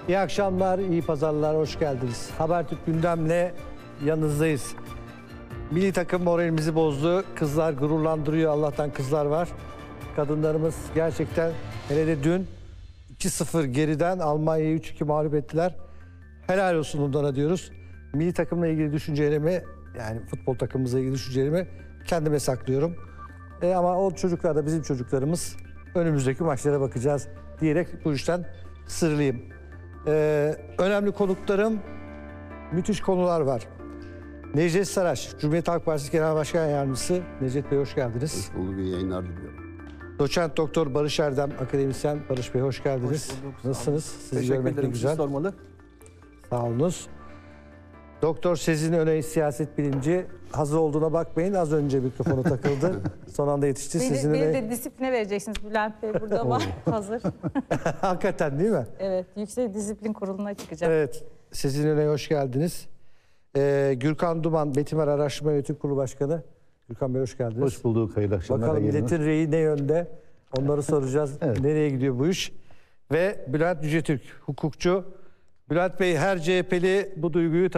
İyi akşamlar, iyi pazarlar, hoş geldiniz. Habertürk gündemle yanınızdayız. Milli takım moralimizi bozdu. Kızlar gururlandırıyor, Allah'tan kızlar var. Kadınlarımız gerçekten, hele de dün 2-0 geriden Almanya'yı 3-2 mağlup ettiler. Helal olsun onlara diyoruz. Milli takımla ilgili düşüncelerimi, yani futbol takımımızla ilgili düşüncelerimi kendime saklıyorum. Ama o çocuklar da bizim çocuklarımız. Önümüzdeki maçlara bakacağız diyerek bu işten sıyrılayım. Önemli konuklarım, müthiş konular var. Necdet Saraç, Cumhuriyet Halk Partisi Genel Başkan Yardımcısı. Necdet Bey hoş geldiniz. Hoş bulduk, iyi yayınlar diliyorum. Doçent Doktor Barış Erdem, akademisyen. Barış Bey hoş geldiniz. Hoş bulduk, Nasılsınız? Sizi Teşekkür görmek ne ederim. güzel. Siz sormalı. Sağ olunuz. Doktor Sezin Öney, siyaset bilimci. Hazır olduğuna bakmayın. Az önce mikrofonu takıldı. Son anda yetişti. Sezin Beni Öney. de disipline vereceksiniz. Bülent Bey burada var. Hazır. Hakikaten değil mi? Evet. Yüksek Disiplin Kurulu'na çıkacağım. Evet. Sezin Öney hoş geldiniz. Gürkan Duman, Betimer Araştırma Yönetim Kurulu Başkanı. Gürkan Bey hoş geldiniz. Hoş bulduk, hayırlı akşamlar. Bakalım milletin reyi ne yönde? Onları soracağız. Evet. Nereye gidiyor bu iş? Ve Bülent Yücetürk, hukukçu. Bülent Bey, her CHP'li bu duyguyu